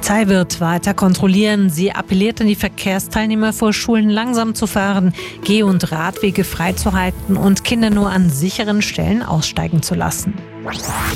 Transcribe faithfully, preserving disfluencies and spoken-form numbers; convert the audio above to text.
Polizei wird weiter kontrollieren. Sie appelliert an die Verkehrsteilnehmer, vor Schulen langsam zu fahren, Geh- und Radwege freizuhalten und Kinder nur an sicheren Stellen aussteigen zu lassen.